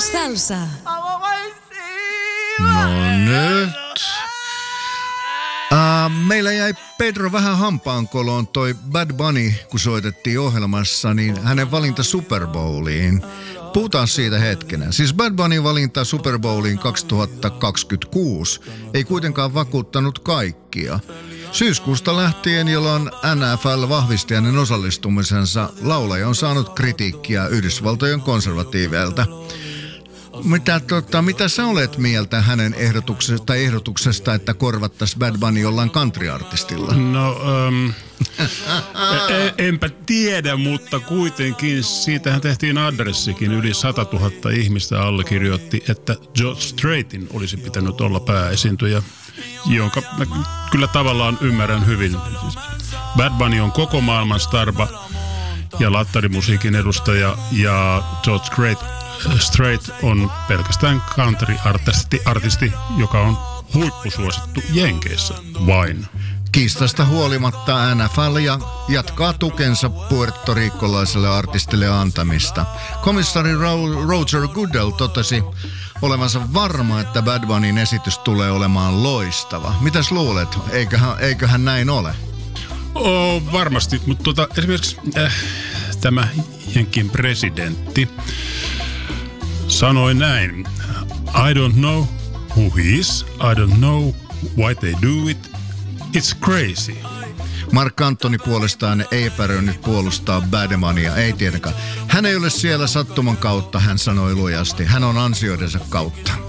salsa. No nyt. Meillä jäi Pedro vähän hampaankoloon toi Bad Bunny, kun soitettiin ohjelmassa, niin hänen valinta Super Bowliin. Puhutaan siitä hetkenä. Siis Bad Bunnyn valinta Super Bowliin 2026 ei kuitenkaan vakuuttanut kaikkia. Syyskuusta lähtien, jolloin NFL vahvisti hänen osallistumisensa, laulaja on saanut kritiikkiä Yhdysvaltojen konservatiiveilta. Mitä sä olet mieltä hänen ehdotuksesta, että korvattaisiin Bad Bunny jollain country-artistilla? No, enpä tiedä, mutta kuitenkin siitähän tehtiin adressikin. Yli 100 000 ihmistä allekirjoitti, että George Streitin olisi pitänyt olla pääesiintyjä, jonka mä kyllä tavallaan ymmärrän hyvin. Bad Bunny on koko maailman starba ja lattarimusiikin edustaja, ja George Strait on pelkästään country-artisti, joka on huippusuosittu Jenkeissä vain. Kiistasta huolimatta NFL jatkaa tukensa puertoriikkolaiselle artistille antamista. Komissaari Roger Goodell totesi olevansa varma, että Bad Bunnyn esitys tulee olemaan loistava. Mitäs luulet? Eiköhän näin ole? Varmasti, mutta esimerkiksi tämä Jenkin presidentti sanoi näin: I don't know who he is, I don't know why they do it, it's crazy. Mark Antoni puolestaan ei epäröinyt puolustaa Bad Bunnya, ei tietenkään. Hän ei ole siellä sattuman kautta, hän sanoi lujasti. Hän on ansioidensa kautta.